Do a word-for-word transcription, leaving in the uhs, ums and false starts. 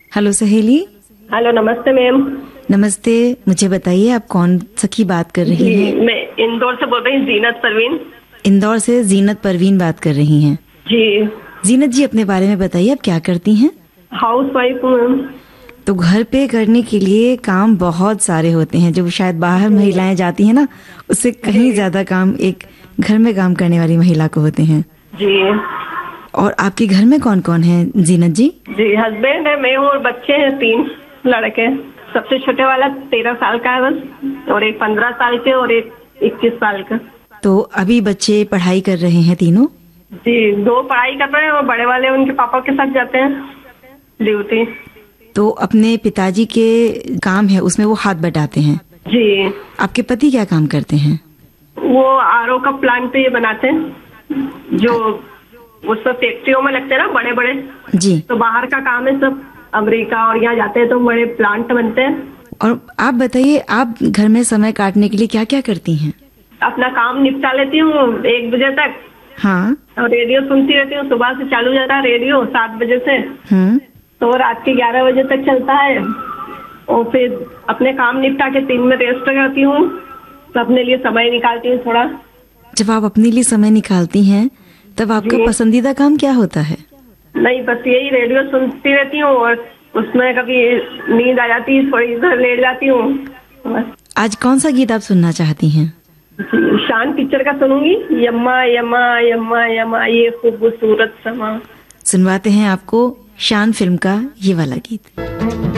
Hello सहेली। Hello, नमस्ते ma'am. नमस्ते, मुझे बताइए आप कौन सखी बात कर रही हैं? मैं इंदौर से बोल रही हूँ, जीनत परवीन। इंदौर से जीनत परवीन बात कर रही हैं जी। जीनत जी, अपने बारे में बताइए, आप क्या करती हैं? हाउस वाइफ हूँ मैम। तो घर पे करने के लिए काम बहुत सारे होते हैं, जो शायद बाहर महिलाएं जाती हैं ना, उससे कहीं ज्यादा काम एक घर में काम करने वाली महिला को होते हैं जी। और आपके घर में कौन कौन है जीनत जी? जी, हस्बैंड है, मैं हूँ और बच्चे हैं, तीन लड़के। सबसे छोटे वाला तेरह साल का है बस, और एक पंद्रह साल के और एक इक्कीस साल का। तो अभी बच्चे पढ़ाई कर रहे हैं तीनों? जी, दो पढ़ाई कर रहे हैं और बड़े वाले उनके पापा के साथ जाते हैं ड्यूटी। तो अपने पिताजी के काम है उसमें वो हाथ बटाते हैं? जी। आपके पति क्या काम करते हैं? वो आर ओ का प्लांट पे ये बनाते हैं, जो उस सब फैक्ट्रियों में लगते हैं ना बड़े बड़े। जी। तो बाहर का काम है, सब अमेरिका और यहाँ जाते हैं तो बड़े प्लांट बनते हैं। और आप बताइए, आप घर में समय काटने के लिए क्या क्या करती हैं? अपना काम निपटा लेती हूँ एक बजे तक। हाँ। और रेडियो सुनती रहती हूँ, सुबह से चालू जाता है रेडियो सात बजे से, हम्म तो रात के ग्यारह बजे तक चलता है। और फिर अपने काम निपटा के तीन में रेस्ट करती हूँ, तो अपने लिए समय निकालती हूँ थोड़ा। जब आप अपने लिए समय निकालती हैं तब आपका पसंदीदा काम क्या होता है? नहीं, बस यही रेडियो सुनती रहती हूँ और उसमें कभी नींद आ जाती है, थोड़ी इधर लेट जाती हूँ बस। आज कौन सा गीत आप सुनना चाहती हैं? शान पिक्चर का सुनूंगी, यम्मा यम्मा यम्मा यम्मा ये खूबसूरत समा। सुनवाते हैं आपको शान फिल्म का ये वाला गीत।